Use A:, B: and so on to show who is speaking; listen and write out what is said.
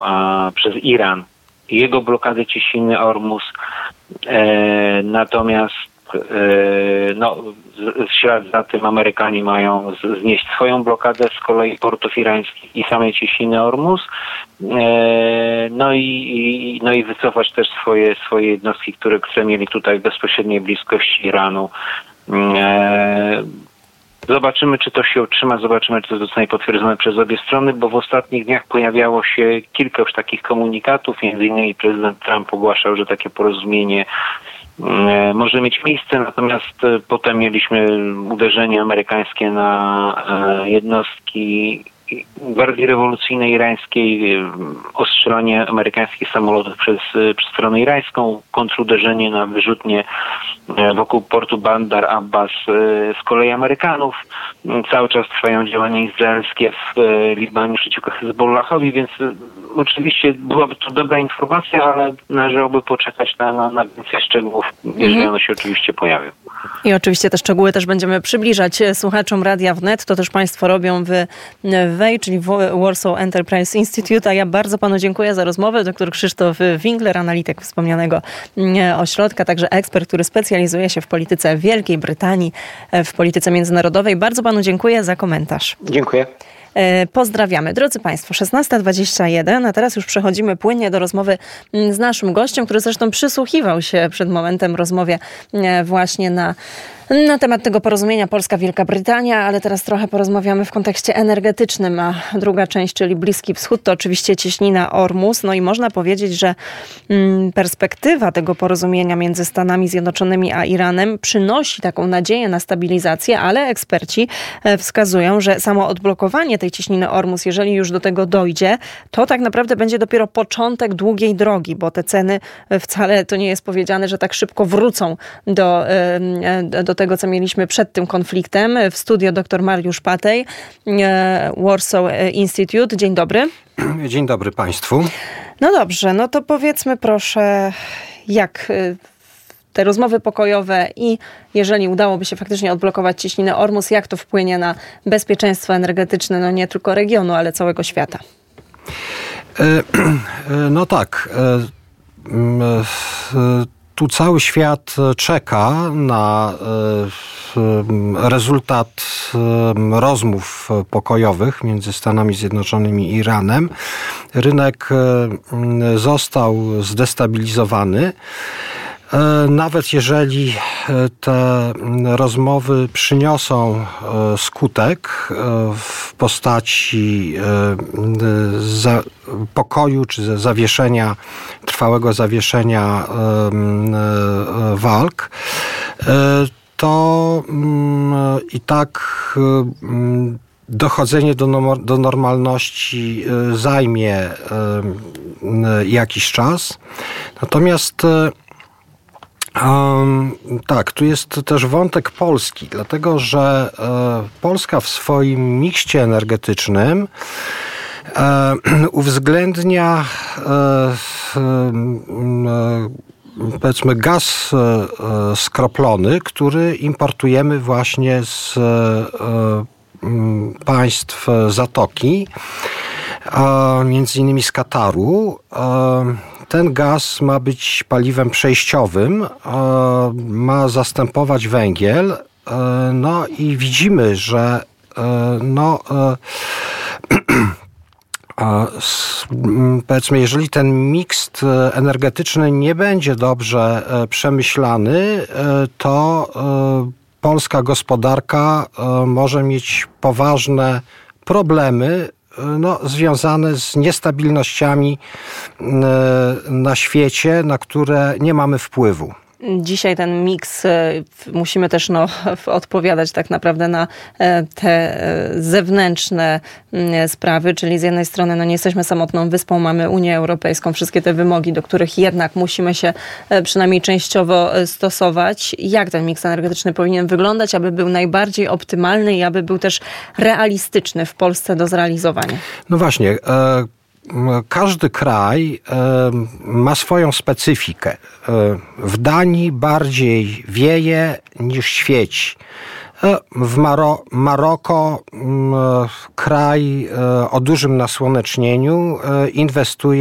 A: przez Iran i jego blokadę cieśniny Ormus. Natomiast w ślad za tym Amerykanie mają znieść swoją blokadę z kolei portów irańskich i samej cieśniny Ormus. No i wycofać też swoje jednostki, które mieli tutaj w bezpośredniej bliskości Iranu. Zobaczymy, czy to się utrzyma, zobaczymy, czy to zostanie potwierdzone przez obie strony, bo w ostatnich dniach pojawiało się kilka już takich komunikatów, między innymi prezydent Trump ogłaszał, że takie porozumienie może mieć miejsce, natomiast potem mieliśmy uderzenie amerykańskie na jednostki gwardii rewolucyjnej irańskiej, ostrzelanie amerykańskich samolotów przez stronę irańską, kontruderzenie na wyrzutnie wokół portu Bandar Abbas z kolei Amerykanów. Cały czas trwają działania izraelskie w Libanie przeciwko Hezbollahowi, więc oczywiście byłaby to dobra informacja, ale należałoby poczekać na więcej szczegółów, jeżeli one się oczywiście pojawią.
B: I oczywiście te szczegóły też będziemy przybliżać słuchaczom Radia Wnet. To też Państwo robią w WEI, czyli Warsaw Enterprise Institute. A ja bardzo Panu dziękuję za rozmowę. Dr Krzysztof Winkler, analityk wspomnianego ośrodka, także ekspert, który specjalizuje się w polityce Wielkiej Brytanii, w polityce międzynarodowej. Bardzo Panu dziękuję za komentarz.
A: Dziękuję.
B: Pozdrawiamy. Drodzy Państwo, 16:21, a teraz już przechodzimy płynnie do rozmowy z naszym gościem, który zresztą przysłuchiwał się przed momentem rozmowie właśnie na temat tego porozumienia Polska-Wielka Brytania, ale teraz trochę porozmawiamy w kontekście energetycznym, a druga część, czyli Bliski Wschód, to oczywiście cieśnina Ormus. No i można powiedzieć, że perspektywa tego porozumienia między Stanami Zjednoczonymi a Iranem przynosi taką nadzieję na stabilizację, ale eksperci wskazują, że samo odblokowanie tej cieśniny Ormus, jeżeli już do tego dojdzie, to tak naprawdę będzie dopiero początek długiej drogi, bo te ceny wcale to nie jest powiedziane, że tak szybko wrócą do tego, co mieliśmy przed tym konfliktem. W studio dr Mariusz Patej, Warsaw Institute. Dzień dobry.
C: Dzień dobry Państwu.
B: No dobrze, no to powiedzmy proszę, jak te rozmowy pokojowe i jeżeli udałoby się faktycznie odblokować cieśninę Ormus, jak to wpłynie na bezpieczeństwo energetyczne, no nie tylko regionu, ale całego świata?
C: No tak. Tu cały świat czeka na rezultat rozmów pokojowych między Stanami Zjednoczonymi i Iranem. Rynek został zdestabilizowany. Nawet jeżeli te rozmowy przyniosą skutek w postaci pokoju czy trwałego zawieszenia walk, to i tak dochodzenie do normalności zajmie jakiś czas. Natomiast tak, tu jest też wątek Polski, dlatego że Polska w swoim miksie energetycznym uwzględnia powiedzmy gaz skroplony, który importujemy właśnie z państw Zatoki, między innymi z Kataru. Ten gaz ma być paliwem przejściowym, ma zastępować węgiel. No i widzimy, że powiedzmy, jeżeli ten miks energetyczny nie będzie dobrze przemyślany, to polska gospodarka może mieć poważne problemy związane z niestabilnościami na świecie, zewnętrzne nie mamy wpływu.
B: Dzisiaj ten miks, musimy też odpowiadać tak naprawdę na te zewnętrzne sprawy, czyli z jednej strony nie jesteśmy samotną wyspą, mamy Unię Europejską, wszystkie te wymogi, do których jednak musimy się przynajmniej częściowo stosować. Jak ten miks energetyczny powinien wyglądać, aby był najbardziej optymalny i aby był też realistyczny w Polsce do zrealizowania? No właśnie,
C: każdy kraj ma swoją specyfikę. W Danii bardziej wieje niż świeci. W Maroko, kraj o dużym nasłonecznieniu, inwestuje